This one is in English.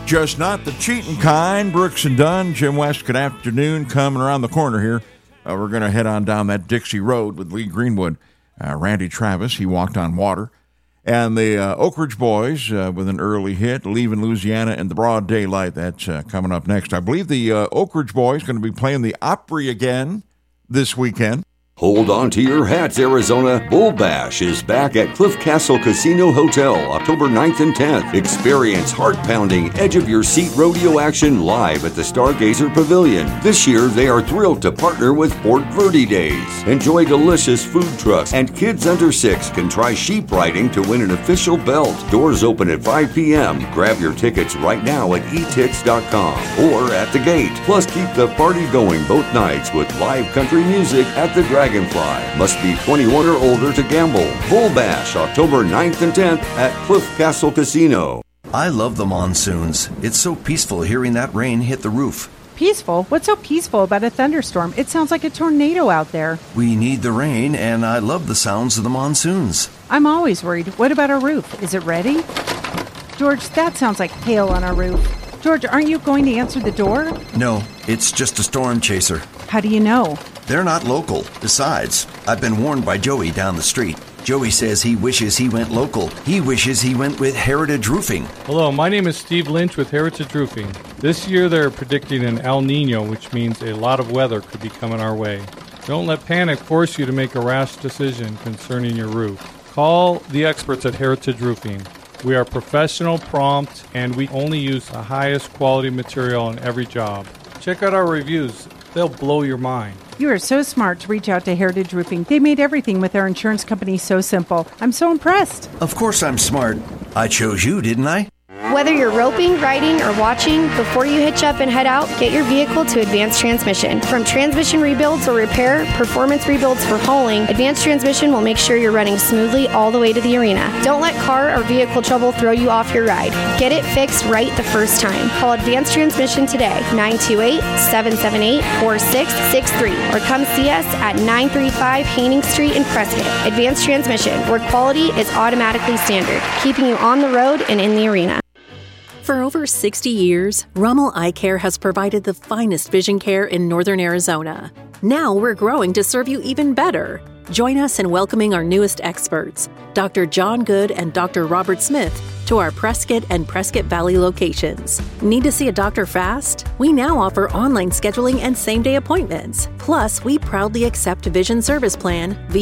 just not the cheating kind. Brooks and Dunn, Jim West, good afternoon. Coming around the corner here, we're going to head on down that Dixie Road with Lee Greenwood. Randy Travis, he walked on water. And the Oak Ridge Boys with an early hit, Leaving Louisiana in the Broad Daylight. That's coming up next. I believe the Oak Ridge Boys going to be playing the Opry again this weekend. Hold on to your hats, Arizona. Bull Bash is back at Cliff Castle Casino Hotel, October 9th and 10th. Experience heart-pounding, edge-of-your-seat rodeo action live at the Stargazer Pavilion. This year, they are thrilled to partner with Fort Verde Days. Enjoy delicious food trucks, and kids under 6 can try sheep riding to win an official belt. Doors open at 5 p.m. Grab your tickets right now at etix.com or at the gate. Plus, keep the party going both nights with live country music at the Dragonfly. Must be 21 or older to gamble. Bull Bash, October 9th and 10th at Cliff Castle Casino. I love the monsoons. It's so peaceful hearing that rain hit the roof. Peaceful? What's so peaceful about a thunderstorm? It sounds like a tornado out there. We need the rain, and I love the sounds of the monsoons. I'm always worried. What about our roof? Is it ready? George, that sounds like hail on our roof. George, aren't you going to answer the door? No, it's just a storm chaser. How do you know? They're not local. Besides, I've been warned by Joey down the street. Joey says he wishes he went local. He wishes he went with Heritage Roofing. Hello, my name is Steve Lynch with Heritage Roofing. This year they're predicting an El Nino, which means a lot of weather could be coming our way. Don't let panic force you to make a rash decision concerning your roof. Call the experts at Heritage Roofing. We are professional, prompt, and we only use the highest quality material on every job. Check out our reviews. They'll blow your mind. You are so smart to reach out to Heritage Roofing. They made everything with their insurance company so simple. I'm so impressed. Of course I'm smart. I chose you, didn't I? Whether you're roping, riding, or watching, before you hitch up and head out, get your vehicle to Advanced Transmission. From transmission rebuilds or repair, performance rebuilds for hauling, Advanced Transmission will make sure you're running smoothly all the way to the arena. Don't let car or vehicle trouble throw you off your ride. Get it fixed right the first time. Call Advanced Transmission today, 928-778-4663, or come see us at 935 Haining Street in Prescott. Advanced Transmission, where quality is automatically standard, keeping you on the road and in the arena. For over 60 years, Rummel Eye Care has provided the finest vision care in Northern Arizona. Now we're growing to serve you even better. Join us in welcoming our newest experts, Dr. John Good and Dr. Robert Smith, to our Prescott and Prescott Valley locations. Need to see a doctor fast? We now offer online scheduling and same-day appointments. Plus, we proudly accept Vision Service Plan via